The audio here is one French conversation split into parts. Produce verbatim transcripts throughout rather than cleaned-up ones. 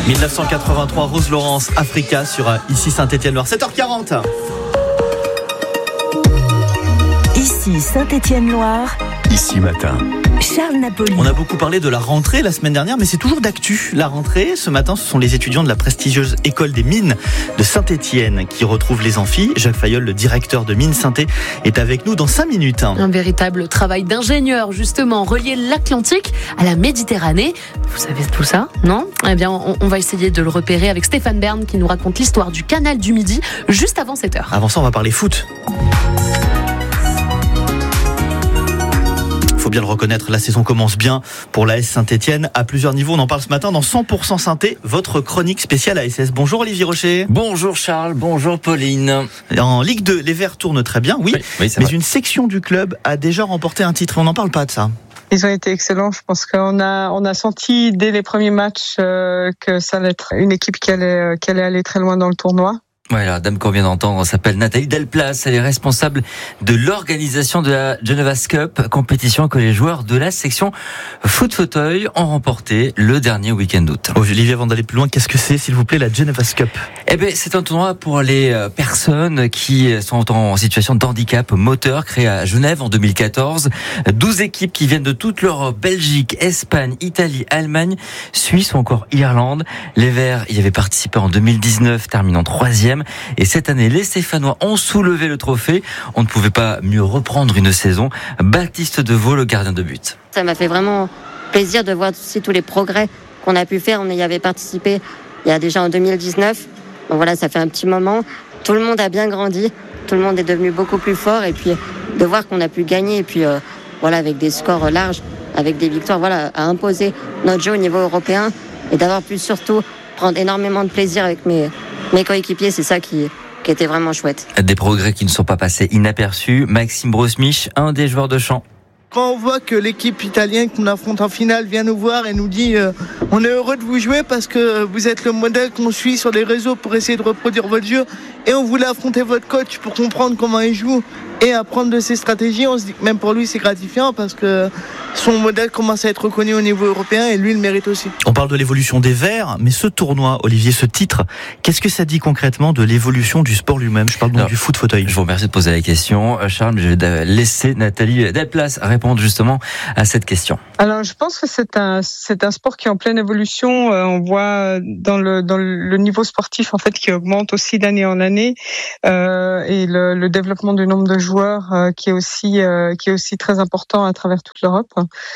dix-neuf cent quatre-vingt-trois, Rose Laurence, Africa sur Ici Saint-Étienne-Loire. sept heures quarante. Ici Saint-Étienne-Loire. Ici matin. Charles Napoli. On a beaucoup parlé de la rentrée la semaine dernière, mais c'est toujours d'actu. La rentrée, ce matin, ce sont les étudiants de la prestigieuse école des mines de Saint-Étienne qui retrouvent les amphis. Jacques Fayolle, le directeur de Mines Saint-É, est avec nous dans cinq minutes. Un véritable travail d'ingénieur, justement, relier l'Atlantique à la Méditerranée. Vous savez tout ça, non ? Eh bien, on, on va essayer de le repérer avec Stéphane Bern qui nous raconte l'histoire du canal du Midi juste avant sept heures. Avant ça, on va parler foot. Faut bien le reconnaître, la saison commence bien pour l'A S Saint-Étienne à plusieurs niveaux. On en parle ce matin dans cent pour cent Saint-É, votre chronique spéciale A S S. Bonjour Olivier Rocher. Bonjour Charles, bonjour Pauline. En Ligue deux, les Verts tournent très bien, oui, oui, oui mais vrai. Une section du club a déjà remporté un titre. On n'en parle pas de ça. Ils ont été excellents. Je pense qu'on a on a senti dès les premiers matchs euh, que ça allait être une équipe qui allait qui allait aller très loin dans le tournoi. Ouais, la dame qu'on vient d'entendre s'appelle Nathalie Delplace. Elle est responsable de l'organisation de la Geneva's Cup, compétition que les joueurs de la section foot fauteuil ont remporté le dernier week-end d'août. Olivier, avant d'aller plus loin, qu'est-ce que c'est, s'il vous plaît, la Geneva's Cup ? Eh ben, c'est un tournoi pour les personnes qui sont en situation de handicap moteur, créé à Genève en deux mille quatorze. douze équipes qui viennent de toute l'Europe, Belgique, Espagne, Italie, Allemagne, Suisse ou encore Irlande. Les Verts y avaient participé en deux mille dix-neuf, terminant troisième. Et cette année, les Stéphanois ont soulevé le trophée. On ne pouvait pas mieux reprendre une saison. Baptiste Deveau, le gardien de but. Ça m'a fait vraiment plaisir de voir aussi tous les progrès qu'on a pu faire. On y avait participé il y a déjà en deux mille dix-neuf. Donc voilà, ça fait un petit moment. Tout le monde a bien grandi. Tout le monde est devenu beaucoup plus fort. Et puis de voir qu'on a pu gagner. Et puis euh, voilà, avec des scores larges, avec des victoires, voilà, à imposer notre jeu au niveau européen. Et d'avoir pu surtout prendre énormément de plaisir avec mes... Mes coéquipiers, c'est ça qui, qui était vraiment chouette. Des progrès qui ne sont pas passés inaperçus. Maxime Brosmich, un des joueurs de champ. Quand on voit que l'équipe italienne qu'on affronte en finale vient nous voir et nous dit euh, on est heureux de vous jouer parce que vous êtes le modèle qu'on suit sur les réseaux pour essayer de reproduire votre jeu et on voulait affronter votre coach pour comprendre comment il joue et apprendre de ses stratégies, on se dit que même pour lui c'est gratifiant parce que son modèle commence à être reconnu au niveau européen et lui il mérite aussi. On parle de l'évolution des Verts, mais ce tournoi, Olivier, ce titre, qu'est-ce que ça dit concrètement de l'évolution du sport lui-même ? Je parle donc Alors, du foot fauteuil. Je vous remercie de poser la question, Charles, mais je vais laisser Nathalie Delplace répondre justement à cette question. Alors je pense que c'est un c'est un sport qui est en pleine évolution. Euh, on voit dans le dans le niveau sportif en fait qui augmente aussi d'année en année euh, et le, le développement du nombre de joueurs euh, qui est aussi euh, qui est aussi très important à travers toute l'Europe.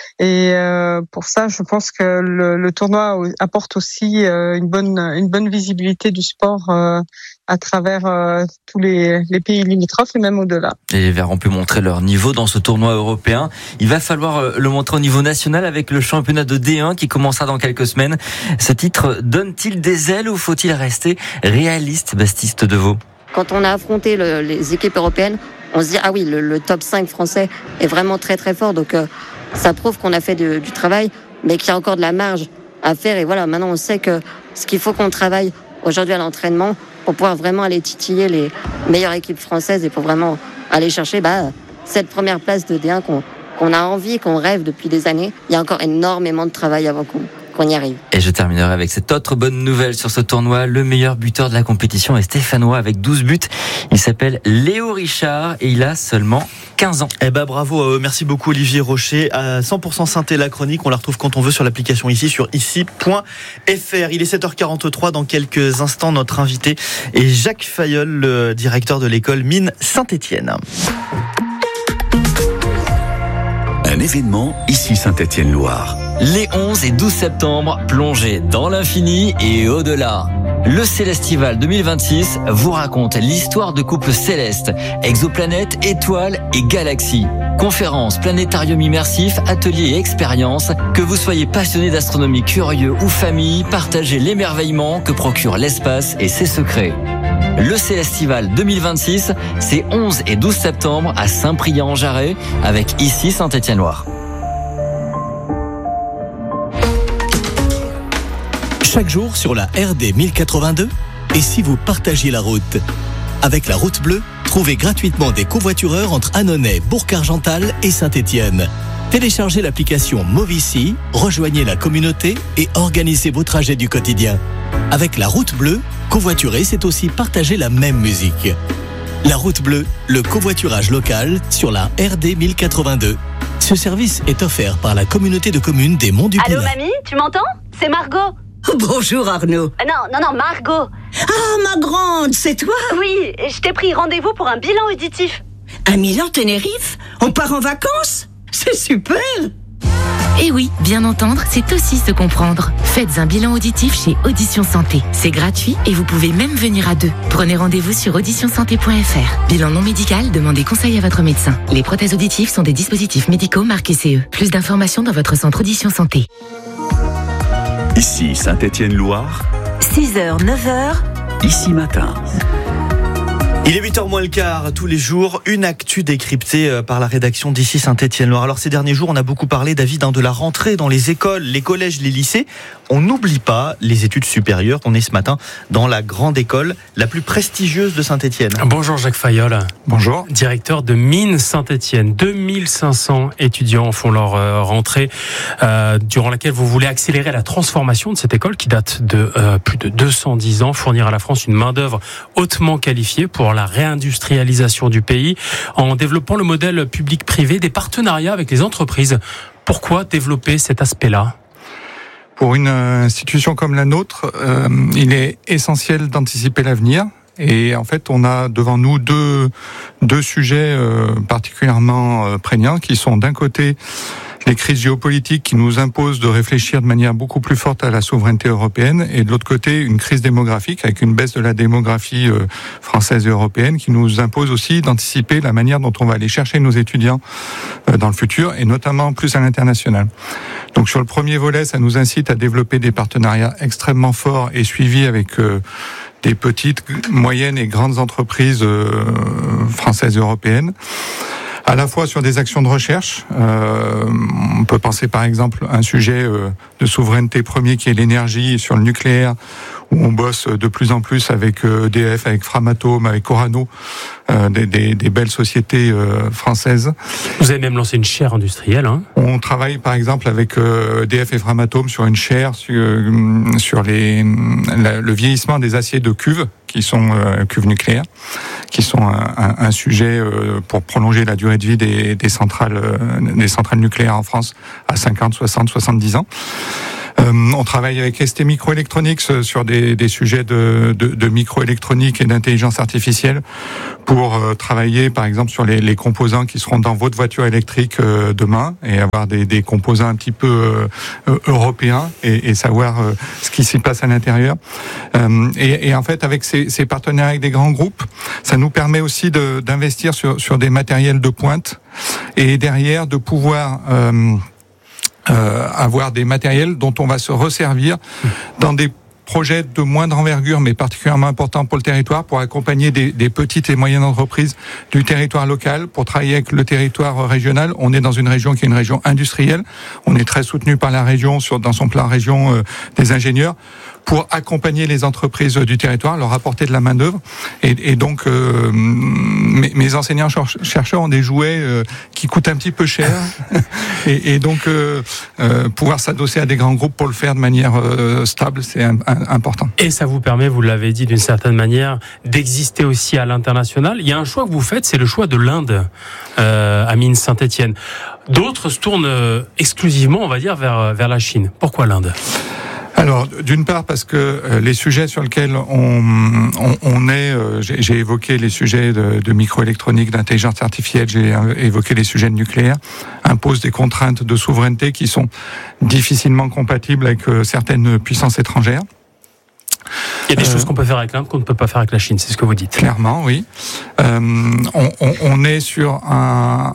Et euh, pour ça, je pense que le, le tournoi apporte aussi euh, une bonne une bonne visibilité du sport euh, à travers euh, tous les, les pays limitrophes et même au-delà. Et les Verts ont pu montrer leur niveau dans ce tournoi européen. Il va falloir le montrer au niveau national avec le championnat de D un qui commencera dans quelques semaines. Ce titre donne-t-il des ailes ou faut-il rester réaliste, Baptiste Deveau ? Quand on a affronté le, les équipes européennes, on se dit ah oui, le, le top cinq français est vraiment très très fort. Donc euh, ça prouve qu'on a fait de, du travail, mais qu'il y a encore de la marge à faire. Et voilà, maintenant on sait que ce qu'il faut qu'on travaille aujourd'hui à l'entraînement pour pouvoir vraiment aller titiller les meilleures équipes françaises et pour vraiment aller chercher bah, cette première place de D un qu'on, qu'on a envie, qu'on rêve depuis des années. Il y a encore énormément de travail avant qu'on, qu'on y arrive. Et je terminerai avec cette autre bonne nouvelle sur ce tournoi. Le meilleur buteur de la compétition est stéphanois avec douze buts. Il s'appelle Léo Richard et il a seulement quinze ans. Eh ben bravo à eux. Merci beaucoup Olivier Rocher. À cent pour cent Saint-É, la chronique, on la retrouve quand on veut sur l'application ici sur ici point f r. Il est sept heures quarante-trois. Dans quelques instants, notre invité est Jacques Fayolle, le directeur de l'école Mines Saint-Étienne. Un événement ici Saint-Étienne-Loire. Les onze et douze septembre, plongez dans l'infini et au-delà. Le Célestival deux mille vingt-six vous raconte l'histoire de couples célestes, exoplanètes, étoiles et galaxies. Conférences, planétarium immersif, ateliers et expériences. Que vous soyez passionné d'astronomie, curieux ou famille, partagez l'émerveillement que procure l'espace et ses secrets. Le Célestival deux mille vingt-six, c'est onze et douze septembre à Saint-Priest-en-Jarret avec ici Saint-Étienne-Loire. Chaque jour sur la R D mille quatre-vingt-deux, et si vous partagiez la route ? Avec la route bleue, trouvez gratuitement des covoitureurs entre Annonay, Bourg-Argental et Saint-Étienne. Téléchargez l'application Movici, rejoignez la communauté et organisez vos trajets du quotidien. Avec la route bleue, covoiturer, c'est aussi partager la même musique. La route bleue, le covoiturage local sur la R D mille quatre-vingt-deux. Ce service est offert par la communauté de communes des Monts du Pilat. Allô mamie, tu m'entends? C'est Margot. Bonjour Arnaud. Euh, non, non, non, Margot. Ah, ma grande, c'est toi? Oui, je t'ai pris rendez-vous pour un bilan auditif. À Milan, Tenerife? On part en vacances? C'est super! Eh oui, bien entendre, c'est aussi se comprendre. Faites un bilan auditif chez Audition Santé. C'est gratuit et vous pouvez même venir à deux. Prenez rendez-vous sur audition santé point f r. Bilan non médical, demandez conseil à votre médecin. Les prothèses auditives sont des dispositifs médicaux marqués C E. Plus d'informations dans votre centre Audition Santé. Ici Saint-Étienne-Loire. six heures, neuf heures. Ici Matin. Il est huit heures moins le quart, tous les jours, une actu décryptée par la rédaction d'Ici Saint-Étienne-Loire. Alors ces derniers jours, on a beaucoup parlé, David, hein, de la rentrée dans les écoles, les collèges, les lycées. On n'oublie pas les études supérieures. On est ce matin dans la grande école, la plus prestigieuse de Saint-Étienne. Bonjour Jacques Fayolle. Bonjour. Directeur de Mines Saint-Étienne. deux mille cinq cents étudiants font leur euh, rentrée, euh, durant laquelle vous voulez accélérer la transformation de cette école qui date de euh, plus de deux cent dix ans, fournir à la France une main-d'œuvre hautement qualifiée pour la réindustrialisation du pays, en développant le modèle public-privé, des partenariats avec les entreprises. Pourquoi développer cet aspect-là ? Pour une institution comme la nôtre, euh, il est essentiel d'anticiper l'avenir. Et en fait, on a devant nous deux, deux sujets euh, particulièrement euh, prégnants, qui sont d'un côté les crises géopolitiques qui nous imposent de réfléchir de manière beaucoup plus forte à la souveraineté européenne, et de l'autre côté une crise démographique avec une baisse de la démographie euh, française et européenne qui nous impose aussi d'anticiper la manière dont on va aller chercher nos étudiants euh, dans le futur, et notamment plus à l'international. Donc sur le premier volet, ça nous incite à développer des partenariats extrêmement forts et suivis avec euh, des petites, moyennes et grandes entreprises euh, françaises et européennes, à la fois sur des actions de recherche. Euh, on peut penser par exemple à un sujet euh, de souveraineté premier qui est l'énergie, sur le nucléaire, où on bosse de plus en plus avec E D F, avec Framatome, avec Orano, euh, des, des, des belles sociétés euh, françaises. Vous avez même lancé une chaire industrielle, hein ? On travaille par exemple avec euh, E D F et Framatome sur une chaire sur, sur les, la, le vieillissement des aciers de cuve, qui sont euh, cuves nucléaires, qui sont un, un, un sujet euh, pour prolonger la durée de vie des, des centrales, euh, des centrales nucléaires en France à cinquante, soixante, soixante-dix ans. Euh, on travaille avec S T Microelectronics sur des, des sujets de, de, de microélectronique et d'intelligence artificielle pour euh, travailler par exemple sur les, les composants qui seront dans votre voiture électrique euh, demain, et avoir des, des composants un petit peu euh, européens et, et savoir euh, ce qui s'y passe à l'intérieur. Euh, et, et en fait, avec ces, ces partenaires avec des grands groupes, ça nous permet aussi de, d'investir sur, sur des matériels de pointe, et derrière de pouvoir euh, Euh, avoir des matériels dont on va se resservir dans des projets de moindre envergure, mais particulièrement importants pour le territoire, pour accompagner des, des petites et moyennes entreprises du territoire local, pour travailler avec le territoire régional. On est dans une région qui est une région industrielle. On est très soutenu par la région sur, dans son plan région euh, des ingénieurs, pour accompagner les entreprises du territoire, leur apporter de la main-d'œuvre. Et, et donc, euh, mes, mes enseignants chercheurs ont des jouets euh, qui coûtent un petit peu cher. et, et donc, euh, euh, pouvoir s'adosser à des grands groupes pour le faire de manière euh, stable, c'est un, un, important. Et ça vous permet, vous l'avez dit d'une certaine manière, d'exister aussi à l'international. Il y a un choix que vous faites, c'est le choix de l'Inde, euh, à Mines Saint-Étienne. D'autres se tournent euh, exclusivement, on va dire, vers, vers la Chine. Pourquoi l'Inde ? Alors, d'une part parce que euh, les sujets sur lesquels on, on, on est, euh, j'ai, j'ai évoqué les sujets de, de microélectronique, d'intelligence artificielle, j'ai évoqué les sujets de nucléaire, imposent des contraintes de souveraineté qui sont difficilement compatibles avec euh, certaines puissances étrangères. Il y a des euh, choses qu'on peut faire avec l'Inde qu'on ne peut pas faire avec la Chine, c'est ce que vous dites. Clairement, oui. Euh, on, on, on est sur un,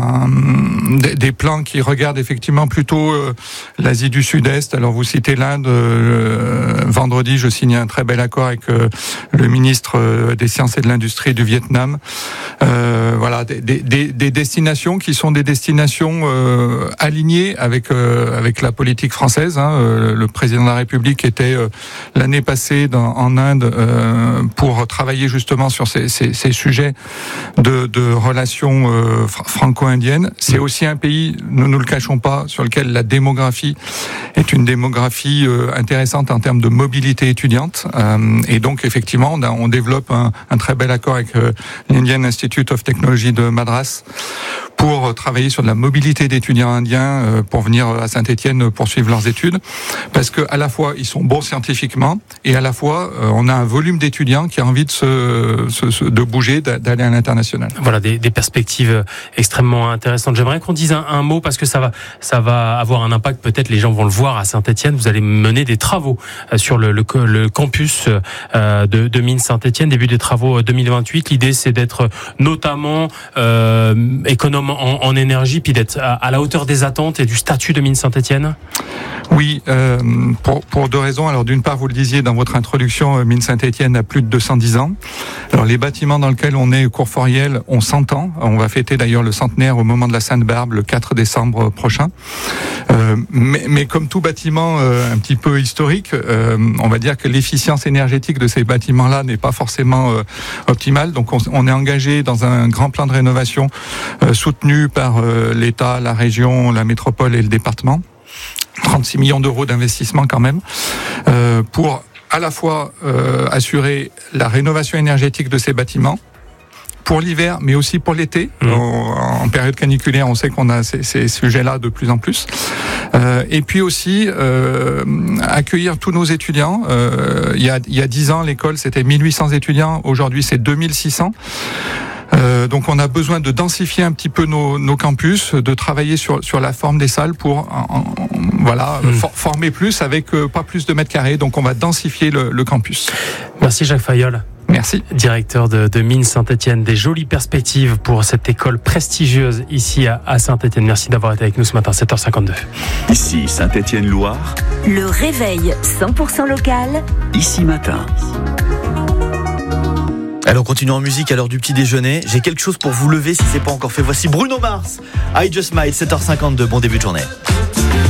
un, des, des plans qui regardent effectivement plutôt euh, l'Asie du Sud-Est. Alors vous citez l'Inde. Euh, vendredi, je signe un très bel accord avec euh, le ministre des Sciences et de l'Industrie du Vietnam. Euh, voilà, des, des, des destinations qui sont des destinations euh, alignées avec euh, avec la politique française. Hein. Euh, le président de la République était euh, l'année passée déplacé dans, en Inde euh, pour travailler justement sur ces, ces, ces sujets de, de relations euh, franco-indiennes. C'est aussi un pays, ne nous le cachons pas, sur lequel la démographie est une démographie euh, intéressante en termes de mobilité étudiante. Euh, et donc effectivement, on, a, on développe un, un très bel accord avec euh, l'Indian Institute of Technology de Madras pour travailler sur de la mobilité d'étudiants indiens euh, pour venir à Saint-Étienne poursuivre leurs études, parce que à la fois ils sont bons scientifiquement et à la fois euh, on a un volume d'étudiants qui a envie de se, se, se de bouger, d'aller à l'international. Voilà des, des perspectives extrêmement intéressantes. J'aimerais qu'on dise un, un mot parce que ça va ça va avoir un impact, peut-être les gens vont le voir à Saint-Étienne. Vous allez mener des travaux sur le, le, le campus euh, de, de Mines Saint-Étienne, début des travaux deux mille vingt-huit. L'idée c'est d'être notamment euh, économe En, en énergie, puis d'être à, à la hauteur des attentes et du statut de Mines Saint-Étienne. Oui, euh, pour, pour deux raisons. Alors d'une part, vous le disiez dans votre introduction, Mines Saint-Étienne a plus de deux cent dix ans. Alors les bâtiments dans lesquels on est, Courforiel, ont cent ans. On va fêter d'ailleurs le centenaire au moment de la Sainte-Barbe, le quatre décembre prochain. Euh, mais, mais comme tout bâtiment euh, un petit peu historique, euh, on va dire que l'efficience énergétique de ces bâtiments-là n'est pas forcément euh, optimale. Donc on, on est engagé dans un grand plan de rénovation euh, soutenu par euh, l'État, la région, la métropole et le département. trente-six millions d'euros d'investissement quand même, euh, pour à la fois euh, assurer la rénovation énergétique de ces bâtiments, pour l'hiver, mais aussi pour l'été. Mmh. En, en période caniculaire, on sait qu'on a ces, ces sujets-là de plus en plus. Euh, et puis aussi, euh, accueillir tous nos étudiants. Euh, il y a, il y a dix ans, l'école, c'était mille huit cents étudiants. Aujourd'hui, c'est deux mille six cents. Euh, donc on a besoin de densifier un petit peu nos, nos campus, de travailler sur, sur la forme des salles pour en, en, voilà, mmh. for, former plus avec euh, pas plus de mètres carrés. Donc on va densifier le, le campus. Merci Jacques Fayolle. Merci. Directeur de, de Mines Saint-Étienne, des jolies perspectives pour cette école prestigieuse ici à, à Saint-Étienne. Merci d'avoir été avec nous ce matin, sept heures cinquante-deux. Ici Saint-Étienne-Loire. Le réveil cent pour cent local. Ici Matin. Alors, continuons en musique à l'heure du petit déjeuner. J'ai quelque chose pour vous lever si c'est pas encore fait. Voici Bruno Mars. I Just Smile, sept heures cinquante-deux. Bon début de journée.